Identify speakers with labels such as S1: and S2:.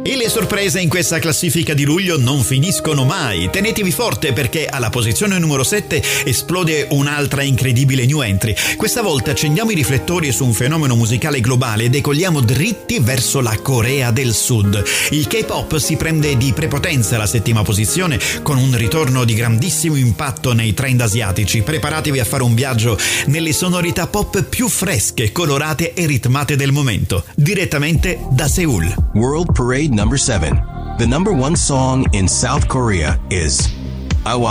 S1: E le sorprese in questa classifica di luglio non finiscono mai. Tenetevi forte perché alla posizione numero 7 esplode un'altra incredibile new entry. Questa volta accendiamo i riflettori su un fenomeno musicale globale e decolliamo dritti verso la Corea del Sud. Il K-pop si prende di prepotenza alla 7ª posizione con un ritorno di grandissimo impatto nei trend asiatici. Preparatevi a fare un viaggio nelle sonorità pop più fresche, colorate e ritmate del momento, direttamente da Seul.
S2: World Parade number 7. The number one song in South Korea is